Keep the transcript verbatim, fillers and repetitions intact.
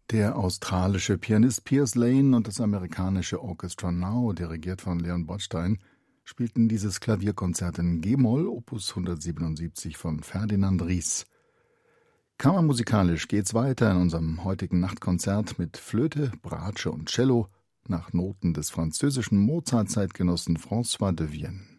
Der australische Pianist Piers Lane und das amerikanische Orchestra Now, dirigiert von Leon Botstein, spielten dieses Klavierkonzert in G-Moll, Opus hundertsiebenundsiebzig von Ferdinand Ries. Kammermusikalisch geht's weiter in unserem heutigen Nachtkonzert mit Flöte, Bratsche und Cello nach Noten des französischen Mozart-Zeitgenossen François de Vienne.